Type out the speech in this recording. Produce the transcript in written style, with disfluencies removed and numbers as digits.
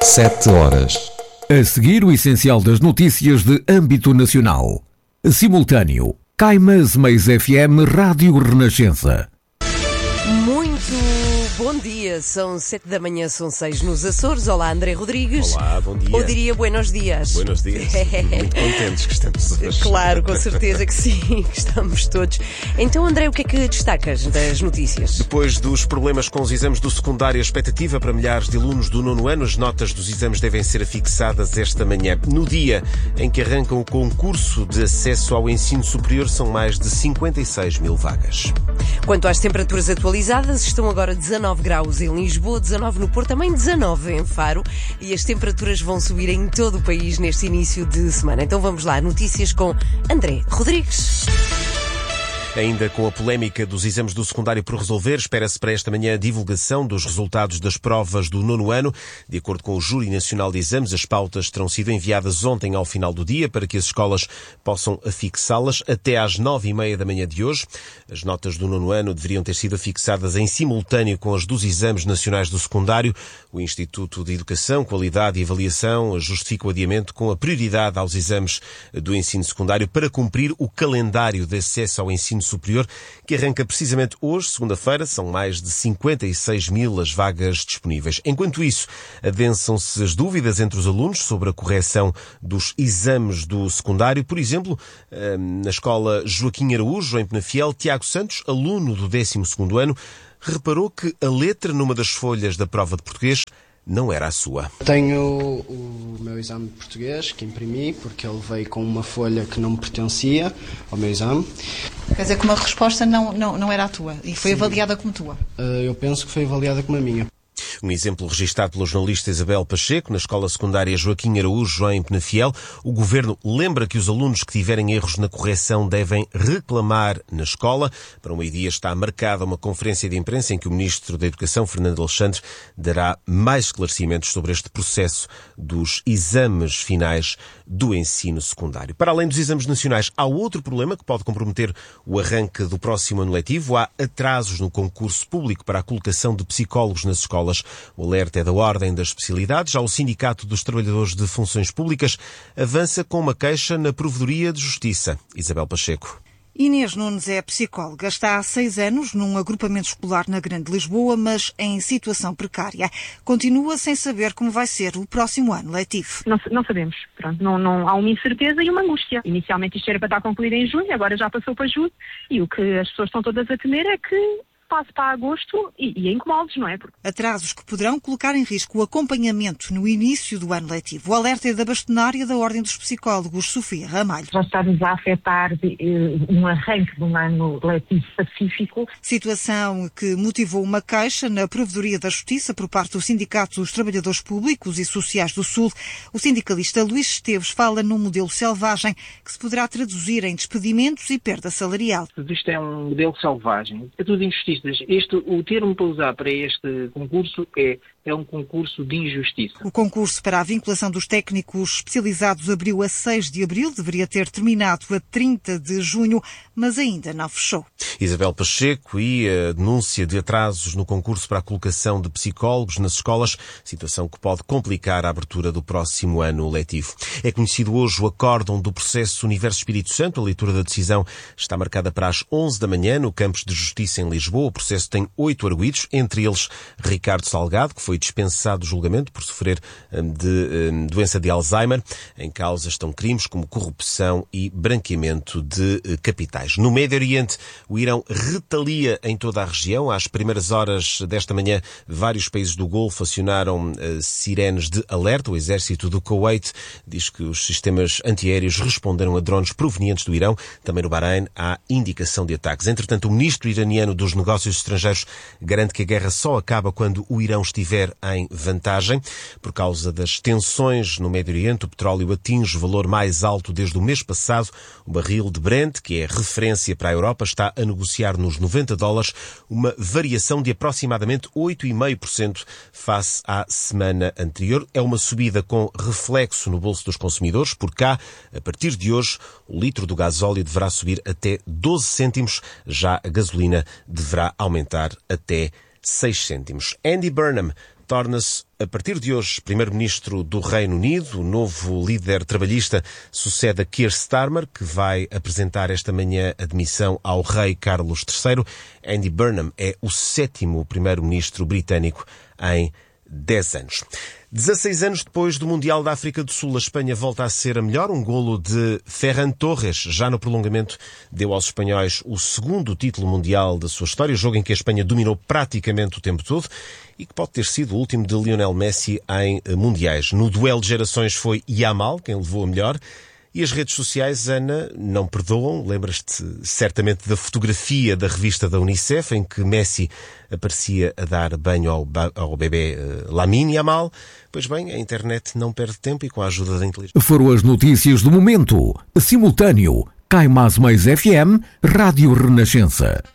7 horas. A seguir, o essencial das notícias de âmbito nacional. Simultâneo. Caimas Mais FM Rádio Renascença. Bom dia, são 7 da manhã, são 6 nos Açores. Olá, André Rodrigues. Olá, bom dia. Ou diria buenos dias. Buenos dias. Muito contentes que estamos hoje. Claro, com certeza que sim, que estamos todos. Então, André, o que é que destacas das notícias? Depois dos problemas com os exames do secundário, a expectativa para milhares de alunos do 9º ano, as notas dos exames devem ser afixadas esta manhã. No dia em que arrancam o concurso de acesso ao ensino superior, são mais de 56 mil vagas. Quanto às temperaturas atualizadas, estão agora 19 graus em Lisboa, 19 no Porto, também 19 em Faro, e as temperaturas vão subir em todo o país neste início de semana. Então vamos lá, notícias com André Rodrigues. Ainda com a polémica dos exames do secundário por resolver, espera-se para esta manhã a divulgação dos resultados das provas do 9º ano. De acordo com o Júri Nacional de Exames, as pautas terão sido enviadas ontem ao final do dia para que as escolas possam afixá-las até às 9h30 da manhã de hoje. As notas do 9º ano deveriam ter sido afixadas em simultâneo com as dos exames nacionais do secundário. O Instituto de Educação, Qualidade e Avaliação justifica o adiamento com a prioridade aos exames do ensino secundário para cumprir o calendário de acesso ao ensino superior, que arranca precisamente hoje, segunda-feira. São mais de 56 mil as vagas disponíveis. Enquanto isso, adensam-se as dúvidas entre os alunos sobre a correção dos exames do secundário. Por exemplo, na escola Joaquim Araújo, em Penafiel, Tiago Santos, aluno do 12º ano, reparou que a letra numa das folhas da prova de português não era a sua. Tenho o meu exame de português que imprimi porque ele veio com uma folha que não me pertencia ao meu exame. Quer dizer que uma resposta não era a tua e foi avaliada como tua? Eu penso que foi avaliada como a minha. Um exemplo registado pela jornalista Isabel Pacheco na escola secundária Joaquim Araújo, em Penafiel. O governo lembra que os alunos que tiverem erros na correção devem reclamar na escola. Para o meio-dia está marcada uma conferência de imprensa em que o Ministro da Educação, Fernando Alexandre, dará mais esclarecimentos sobre este processo dos exames finais do ensino secundário. Para além dos exames nacionais, há outro problema que pode comprometer o arranque do próximo ano letivo. Há atrasos no concurso público para a colocação de psicólogos nas escolas. O alerta é da Ordem das Especialidades. Já o Sindicato dos Trabalhadores de Funções Públicas avança com uma queixa na Provedoria de Justiça. Isabel Pacheco. Inês Nunes é psicóloga. Está há 6 anos num agrupamento escolar na Grande Lisboa, mas em situação precária. Continua sem saber como vai ser o próximo ano letivo. Não sabemos. Pronto, não há uma incerteza e uma angústia. Inicialmente isto era para estar concluído em junho, agora já passou para julho. E o que as pessoas estão todas a temer é que passe para agosto e incomodos, não é? Atrasos que poderão colocar em risco o acompanhamento no início do ano letivo. O alerta é da bastonária da Ordem dos Psicólogos, Sofia Ramalho. Já está-nos a afetar um arranque de um ano letivo pacífico. Situação que motivou uma queixa na Provedoria da Justiça por parte do Sindicato dos Trabalhadores Públicos e Sociais do Sul. O sindicalista Luís Esteves fala num modelo selvagem que se poderá traduzir em despedimentos e perda salarial. Isto é um modelo selvagem. É tudo injustiça. O termo para usar para este concurso é um concurso de injustiça. O concurso para a vinculação dos técnicos especializados abriu a 6 de abril, deveria ter terminado a 30 de junho, mas ainda não fechou. Isabel Pacheco e a denúncia de atrasos no concurso para a colocação de psicólogos nas escolas, situação que pode complicar a abertura do próximo ano letivo. É conhecido hoje o acórdão do processo Universo Espírito Santo. A leitura da decisão está marcada para as 11 da manhã no Campos de Justiça em Lisboa. O processo tem 8 arguidos, entre eles Ricardo Salgado, que foi dispensado do julgamento por sofrer de doença de Alzheimer. Em causa estão crimes como corrupção e branqueamento de capitais. No Médio Oriente, o Irão retalia em toda a região. Às primeiras horas desta manhã, vários países do Golfo acionaram sirenes de alerta. O exército do Kuwait diz que os sistemas antiaéreos responderam a drones provenientes do Irão. Também no Bahrein há indicação de ataques. Entretanto, o ministro iraniano dos Negócios Estrangeiros garante que a guerra só acaba quando o Irão estiver em vantagem. Por causa das tensões no Médio Oriente, o petróleo atinge o valor mais alto desde o mês passado. O barril de Brent, que é referência para a Europa, está a negociar nos $90, uma variação de aproximadamente 8,5% face à semana anterior. É uma subida com reflexo no bolso dos consumidores. Por cá, a partir de hoje, o litro do gasóleo deverá subir até 12 cêntimos. Já a gasolina deverá aumentar até 6 cêntimos. Andy Burnham torna-se, a partir de hoje, primeiro-ministro do Reino Unido. O novo líder trabalhista sucede a Keir Starmer, que vai apresentar esta manhã a demissão ao rei Carlos III. Andy Burnham é o 7º primeiro-ministro britânico em 10 anos. 16 anos depois do Mundial da África do Sul, a Espanha volta a ser a melhor. Um golo de Ferran Torres, já no prolongamento, deu aos espanhóis o 2º título mundial da sua história, jogo em que a Espanha dominou praticamente o tempo todo e que pode ter sido o último de Lionel Messi em mundiais. No duelo de gerações foi Yamal quem levou a melhor. E as redes sociais, Ana, não perdoam. Lembras-te certamente da fotografia da revista da Unicef, em que Messi aparecia a dar banho ao bebê Lamine Yamal. Pois bem, a internet não perde tempo e com a ajuda da inteligência. Foram as notícias do momento. Simultâneo. Cai Mais FM, Rádio Renascença.